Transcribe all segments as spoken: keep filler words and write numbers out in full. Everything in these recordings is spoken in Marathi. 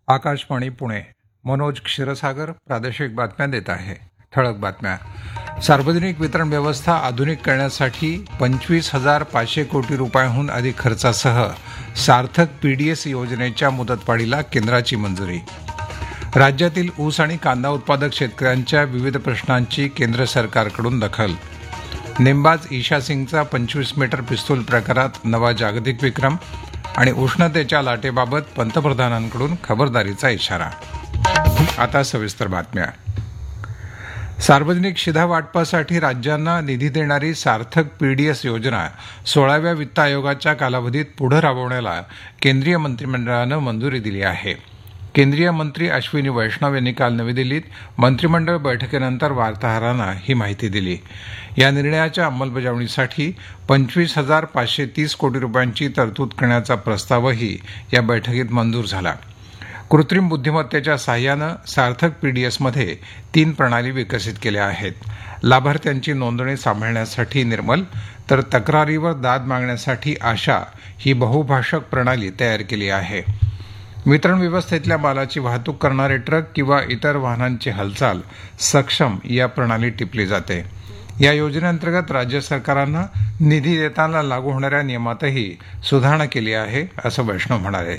आकाशवाणी पुणे. मनोज क्षीरसागर प्रादेशिक बातम्या देत आहे. ठळक बातम्या. सार्वजनिक वितरण व्यवस्था आधुनिक करण्यासाठी पंचवीस हजार पाचशे कोटी रुपयांहून अधिक खर्चासह सार्थक पीडीएस योजनेच्या मुदतवाढीला केंद्राची मंजुरी. राज्यातील ऊस आणि कांदा उत्पादक शेतकऱ्यांच्या विविध प्रश्नांची केंद्र सरकारकडून दखल. नेमबाज ईशा सिंगचा पंचवीस मीटर पिस्तूल प्रकारात नवा जागतिक विक्रम आणि उष्णतेच्या लाटेबाबत पंतप्रधानांकडून खबरदारीचा इशारा. आता सविस्तर बातम्या. सार्वजनिक शिधा वाटपासाठी राज्यांना निधी देणारी सार्थक पीडीएस योजना सोळाव्या वित्त आयोगाच्या कालावधीत पुढे राबवण्याला केंद्रीय मंत्रिमंडळानं मंजुरी दिली आहे. केंद्रीय मंत्री अश्विनी वैष्णव यांनी काल नवी दिल्लीत मंत्रिमंडळ बैठकीनंतर वार्ताहरांना ही माहिती दिली. या निर्णयाच्या अंमलबजावणीसाठी पंचवीस हजार पाचशे तीस कोटी रुपयांची तरतूद करण्याचा प्रस्तावही या बैठकीत मंजूर झाला. कृत्रिम बुद्धिमत्तेच्या साहाय्यानं सार्थक पीडीएसमध्ये तीन प्रणाली विकसित केल्या आहेत. लाभार्थ्यांची नोंदणी सांभाळण्यासाठी निर्मल तर तक्रारीवर दाद मागण्यासाठी आशा ही बहुभाषक प्रणाली तयार केली आहे. वितरण व्यवस्थेतल्या मालाची वाहतूक करणारे ट्रक किंवा इतर वाहनांची हालचाल सक्षम या प्रणालीत टिपली जाते. या योजनेअंतर्गत राज्य सरकारांना निधी देताना लागू होणाऱ्या नियमातही सुधारणा केली आहे, असं वैष्णव म्हणाले.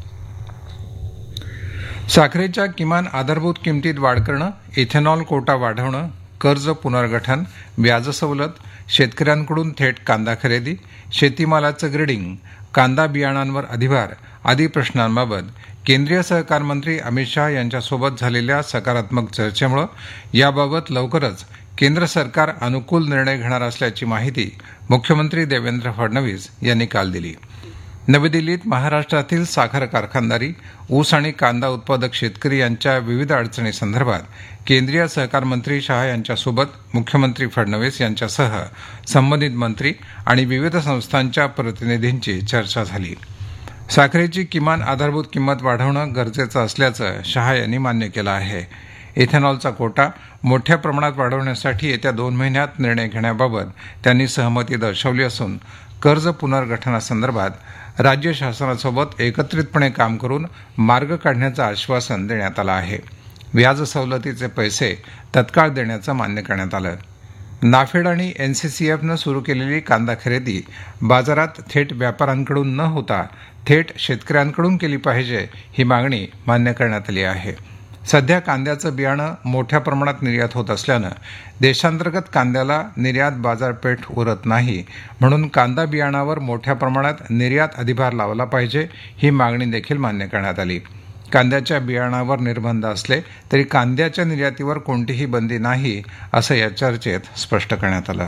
साखरेच्या किमान आधारभूत किमतीत वाढ करणं, इथेनॉल कोटा वाढवणं, कर्ज पुनर्गठन, व्याज सवलत, शेतकऱ्यांकडून थेट कांदा खरेदी, शेतीमालाचं ग्रेडिंग, कांदा बियाणांवर अधिभार आदी प्रश्नांबाबत केंद्रीय सहकार मंत्री अमित शहा यांच्यासोबत झालेल्या सकारात्मक चर्चेमुळे याबाबत लवकरच केंद्र सरकार अनुकूल निर्णय घेणार असल्याची माहिती मुख्यमंत्री देवेंद्र फडणवीस यांनी काल दिली. नवी दिल्लीत महाराष्ट्रातील साखर कारखानदारी, ऊस आणि कांदा उत्पादक शेतकरी यांच्या विविध अडचणींसंदर्भात केंद्रीय सहकार मंत्री शहा यांच्यासोबत मुख्यमंत्री फडणवीस यांच्यासह संबंधित मंत्री आणि विविध संस्थांच्या प्रतिनिधींची चर्चा झाली. साखरेची किमान आधारभूत किंमत वाढवणं गरजेचं असल्याचं शहा यांनी मान्य केलं आहे. इथेनॉलचा कोटा मोठ्या प्रमाणात वाढवण्यासाठी येत्या दोन महिन्यात निर्णय घेण्याबाबत त्यांनी सहमती दर्शवली असून कर्ज पुनर्गठनासंदर्भात राज्य शासनासोबत एकत्रितपणे काम करून मार्ग काढण्याचं आश्वासन देण्यात आलं आहे. व्याज सवलतीचे पैसे तत्काळ देण्याचं मान्य करण्यात आलं. नाफेड आणि एनसीसीएफनं सुरू केलेली कांदा खरेदी बाजारात थेट व्यापाऱ्यांकडून न होता थेट शेतकऱ्यांकडून केली पाहिजे, ही मागणी मान्य करण्यात आली आहे. सध्या कांद्याचं बियाणं मोठ्या प्रमाणात निर्यात होत असल्यानं देशांतर्गत कांद्याला निर्यात बाजारपेठ उरत नाही, म्हणून कांदा बियाणावर मोठ्या प्रमाणात निर्यात अधिभार लावला पाहिजे, ही मागणी देखील मान्य करण्यात आली. कांद्याच्या बियाणावर निर्बंध असले तरी कांद्याच्या निर्यातीवर कोणतीही बंदी नाही, असं या चर्चेत स्पष्ट करण्यात आलं.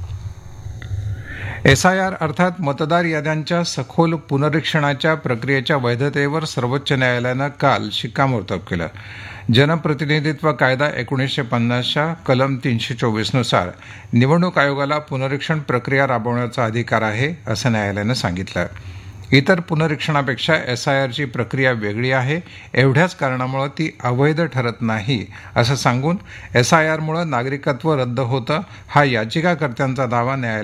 एसआयआर अर्थात मतदार याद्यांच्या सखोल पुनरीक्षणाच्या प्रक्रियेच्या वैधतेवर सर्वोच्च न्यायालयानं काल शिक्कामोर्तब केलं. जनप्रतिनिधित्व कायदा एकोणीसशे पन्नासच्या कलम तीनशे चोवीसनुसार निवडणूक आयोगाला पुनरीक्षण प्रक्रिया राबवण्याचा अधिकार आहे, असं न्यायालयानं सांगितलं. इतर पुनरीक्षणापेक्षा एसआयआरची प्रक्रिया वेगळी आहे, एवढ्याच कारणामुळे ती अवैध ठरत नाही, असं सांगून एसआयआरमुळे नागरिकत्व रद्द होतं हा याचिकाकर्त्यांचा दावा न्यायालयानं